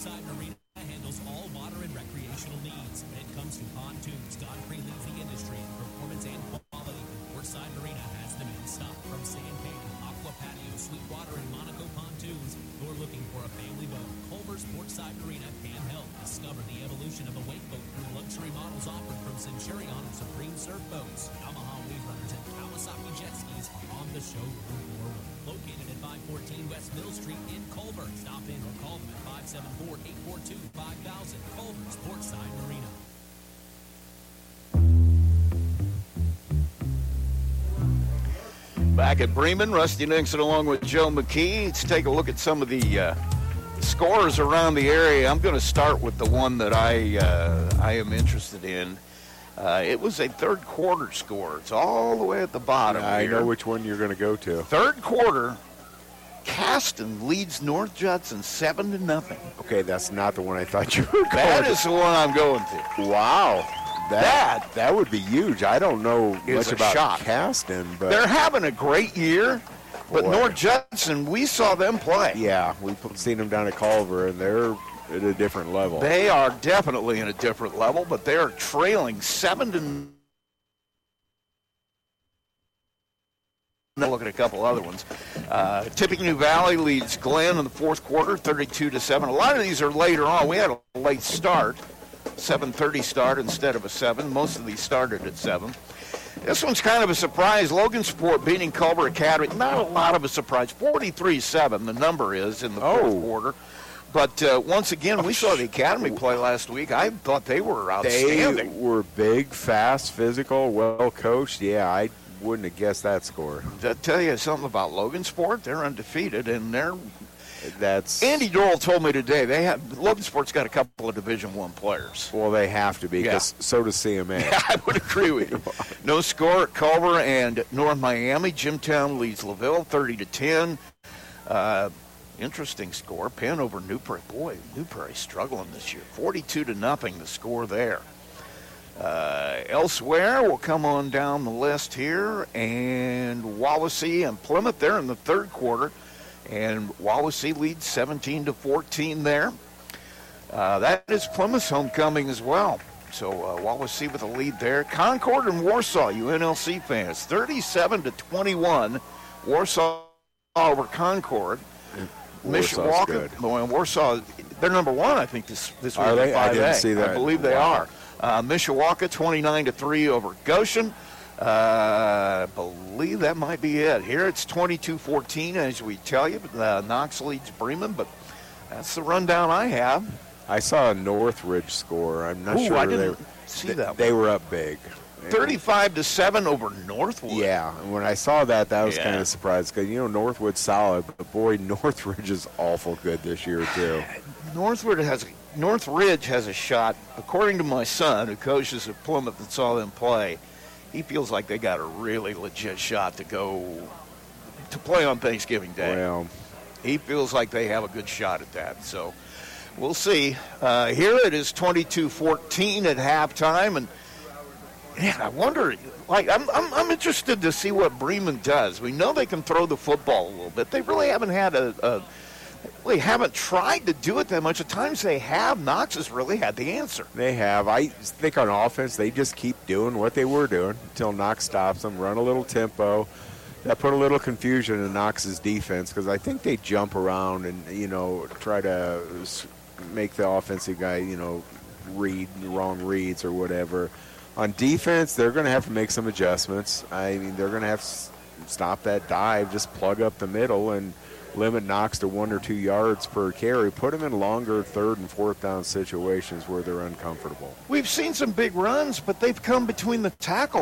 Portside Marina handles all water and recreational needs. When it comes to pontoons, Godfrey leads the industry in performance and quality. Portside Marina has them in stock. From sand painting, aqua patio, Sweetwater, and Monaco pontoons, you're looking for a family boat. Culver's Portside Marina can help. Discover the evolution of a wake boat through luxury models offered from Centurion and Supreme Surf Boats, Yamaha Wave Runners, and Kawasaki jet skis on the showroom floor. Located at 514 West Mill Street in Culver. Stop in or call them at 574-842-5000. Culver's Portside Marina. Back at Bremen, Rusty Nixon along with Joe McKee. Let's take a look at some of the scores around the area. I'm going to start with the one that I am interested in. It was a third quarter score. It's all the way at the bottom. I know which one you're going to go to. Third quarter, Caston leads North Judson 7-0. Okay, that's not the one I thought you were going to. That is the one I'm going to. Wow. That would be huge. I don't know much about Caston, but they're having a great year. But North Judson, we saw them play. Yeah, we've seen them down at Culver, and they're at a different level. They are definitely in a different level, but they are trailing 7-0. Look at a couple other ones. Tippecanoe Valley leads Glenn in the fourth quarter, 32-7. A lot of these are later on. We had a late start, 7:30 start instead of a 7. Most of these started at 7. This one's kind of a surprise. Logansport beating Culver Academy. Not a lot of a surprise. 43-7 the number is in the fourth quarter. But once again, we saw the Academy play last week. I thought they were outstanding. They were big, fast, physical, well-coached. Yeah, I wouldn't have guessed that score. To tell you something about Logansport, they're undefeated, and that's Andy Dorrell told me today Logansport's got a couple of Division I players. Well, they have to be, because so does CMA. Yeah, I would agree with you. No score at Culver and North Miami. Jimtown leads LaVille 30-10. Interesting score. Penn over New Prairie. Boy, New Prairie's struggling this year. 42-0 the score there. Elsewhere, we'll come on down the list here, and Wawasee and Plymouth, they're in the third quarter, and Wawasee leads 17-14 there. That is Plymouth's homecoming as well. So Wawasee with a lead there. Concord and Warsaw, UNLC fans, 37-21. Warsaw over Concord. Mishawaka, Warsaw, they're number one, I think, this week. Are they? I didn't see that. I believe they are. Mishawaka 29-3 over Goshen. I believe that might be it. Here it's 22-14, as we tell you. Knox leads Bremen, but that's the rundown I have. I saw a Northridge score. I'm not sure. I didn't see that. They were up big. 35-7 over Northwood. Yeah, and when I saw that was kind of surprised, because, Northwood's solid, but boy, Northridge is awful good this year, too. Northridge has a shot, according to my son, who coaches at Plymouth and saw them play. He feels like they got a really legit shot to play on Thanksgiving Day. Well, he feels like they have a good shot at that. So we'll see. Here it is 22-14 at halftime, and man, I wonder. I'm interested to see what Bremen does. We know they can throw the football a little bit. They really haven't had They haven't tried to do it that much. At times they have. Knox has really had the answer. They have. I think on offense they just keep doing what they were doing until Knox stops them, run a little tempo. That put a little confusion in Knox's defense, because I think they jump around and, try to make the offensive guy, read the wrong reads or whatever. On defense, they're going to have to make some adjustments. I mean, they're going to have to stop that dive, just plug up the middle and limit Knox to 1 or 2 yards per carry. Put them in longer third and fourth down situations where they're uncomfortable. We've seen some big runs, but they've come between the tackles.